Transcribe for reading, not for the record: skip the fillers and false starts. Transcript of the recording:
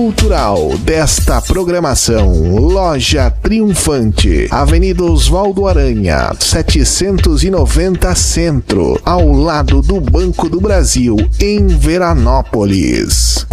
Cultural desta programação: Loja Triunfante, Avenida Oswaldo Aranha, 790 Centro, ao lado do Banco do Brasil, em Veranópolis.